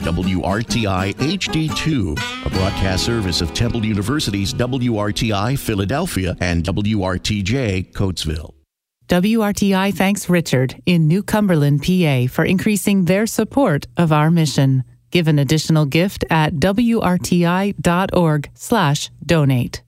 WRTI HD2, a broadcast service of Temple University's WRTI Philadelphia and WRTJ Coatesville. WRTI thanks Richard in New Cumberland, PA, for increasing their support of our mission. Give an additional gift at wrti.org/donate.